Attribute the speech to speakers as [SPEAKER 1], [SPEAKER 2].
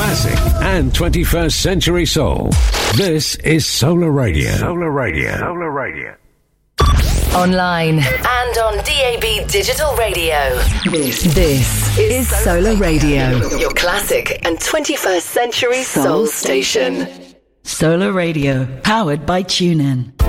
[SPEAKER 1] classic and 21st century soul. This is Solar Radio. Solar Radio. Solar Radio.
[SPEAKER 2] Online and on DAB Digital Radio. This is Solar Radio, your classic and 21st century soul station.
[SPEAKER 3] Solar Radio, powered by TuneIn.